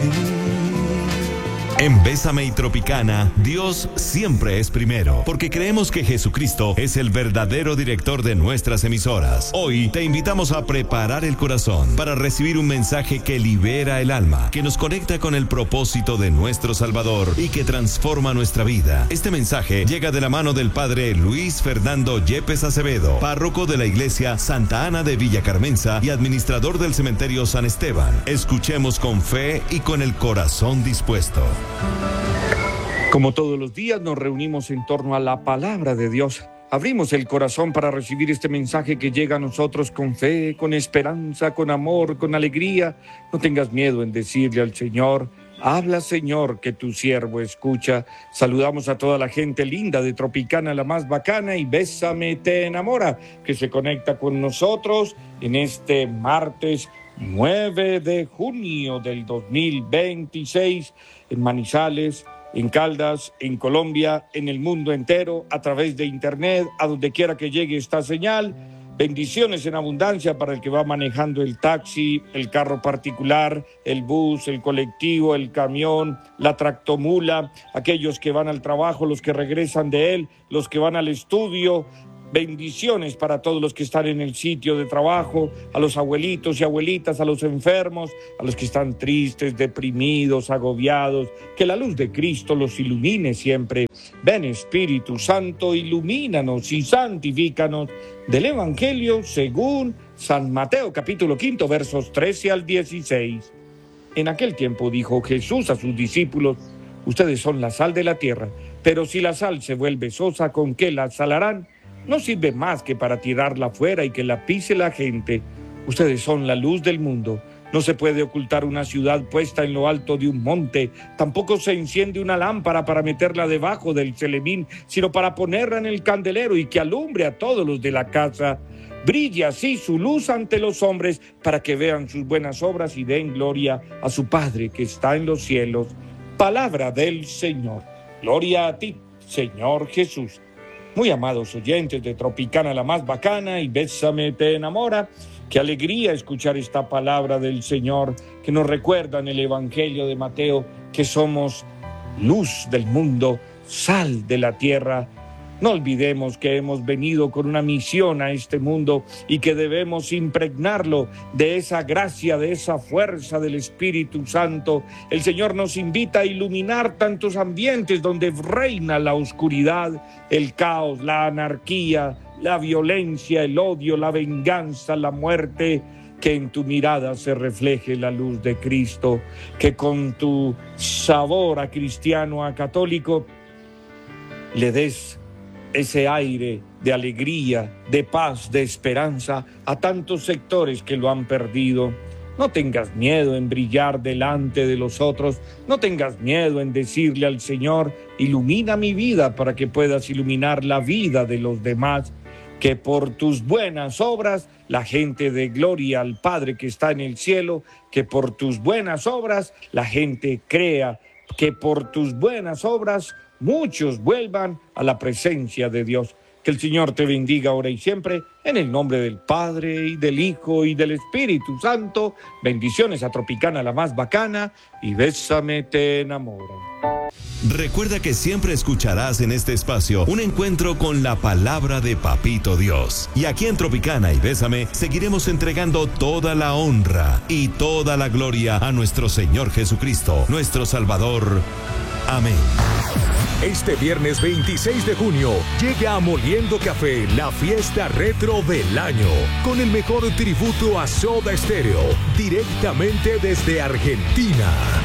En Bésame y Tropicana, Dios siempre es primero, porque creemos que Jesucristo es el verdadero director de nuestras emisoras. Hoy te invitamos a preparar el corazón para recibir un mensaje que libera el alma, que nos conecta con el propósito de nuestro Salvador y que transforma nuestra vida. Este mensaje llega de la mano del Padre Luis Fernando Yepes Acevedo, párroco de la Iglesia Santa Ana de Villa Carmenza y administrador del Cementerio San Esteban. Escuchemos con fe y con el corazón dispuesto. Como todos los días nos reunimos en torno a la palabra de Dios. Abrimos el corazón para recibir este mensaje que llega a nosotros con fe, con esperanza, con amor, con alegría. No tengas miedo en decirle al Señor: habla, Señor, que tu siervo escucha. Saludamos a toda la gente linda de Tropicana, la más bacana, y Bésame te enamora, que se conecta con nosotros en este martes 9 de junio del 2026, en Manizales, en Caldas, en Colombia, en el mundo entero, a través de internet, a donde quiera que llegue esta señal. Bendiciones en abundancia para el que va manejando el taxi, el carro particular, el bus, el colectivo, el camión, la tractomula, aquellos que van al trabajo, los que regresan de él, los que van al estudio. Bendiciones para todos los que están en el sitio de trabajo, a los abuelitos y abuelitas, a los enfermos, a los que están tristes, deprimidos, agobiados. Que la luz de Cristo los ilumine siempre. Ven, Espíritu Santo, ilumínanos y santifícanos. Del Evangelio según San Mateo, capítulo 5, versos 13 al 16. En aquel tiempo dijo Jesús a sus discípulos: ustedes son la sal de la tierra, pero si la sal se vuelve sosa, ¿con qué la salarán? No sirve más que para tirarla afuera y que la pise la gente. Ustedes son la luz del mundo. No se puede ocultar una ciudad puesta en lo alto de un monte. Tampoco se enciende una lámpara para meterla debajo del celemín, sino para ponerla en el candelero y que alumbre a todos los de la casa. Brille así su luz ante los hombres, para que vean sus buenas obras y den gloria a su Padre que está en los cielos. Palabra del Señor. Gloria a ti, Señor Jesús. Muy amados oyentes de Tropicana, la más bacana, y Bésame te enamora. Qué alegría escuchar esta palabra del Señor que nos recuerda en el Evangelio de Mateo que somos luz del mundo, sal de la tierra. No olvidemos que hemos venido con una misión a este mundo y que debemos impregnarlo de esa gracia, de esa fuerza del Espíritu Santo. El Señor nos invita a iluminar tantos ambientes donde reina la oscuridad, el caos, la anarquía, la violencia, el odio, la venganza, la muerte. Que en tu mirada se refleje la luz de Cristo, que con tu sabor a cristiano, a católico, le des ese aire de alegría, de paz, de esperanza a tantos sectores que lo han perdido. No tengas miedo en brillar delante de los otros, no tengas miedo en decirle al Señor: ilumina mi vida para que puedas iluminar la vida de los demás. Que por tus buenas obras la gente dé gloria al Padre que está en el cielo, que por tus buenas obras la gente crea, que por tus buenas obras muchos vuelvan a la presencia de Dios. Que el Señor te bendiga ahora y siempre, en el nombre del Padre, y del Hijo, y del Espíritu Santo. Bendiciones a Tropicana, la más bacana, y Bésame te enamora. Recuerda que siempre escucharás en este espacio un encuentro con la palabra de Papito Dios. Y aquí en Tropicana y Bésame seguiremos entregando toda la honra y toda la gloria a nuestro Señor Jesucristo, nuestro Salvador. Amén. Este viernes 26 de junio llega a Moliendo Café la fiesta retro del año, con el mejor tributo a Soda Stereo, directamente desde Argentina.